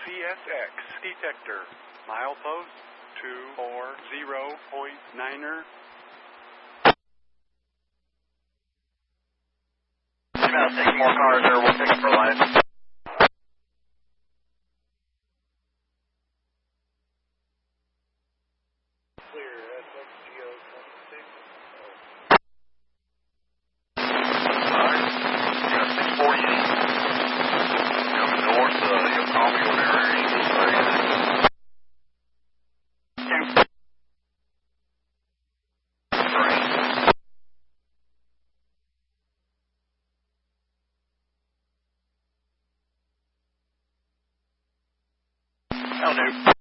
CSX detector. Milepost 240.9er. About 6 more cars there. We'll pick up for life. Clear, SXGO 26. Alright. You got 648. Coming north, you'll call me whenever you get ready. That'll do.